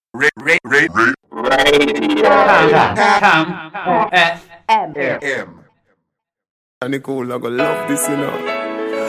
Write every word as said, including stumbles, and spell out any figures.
Rate, rate, rate, rate. Come, come, F M. M. And Nicole, I gonna love this, you know.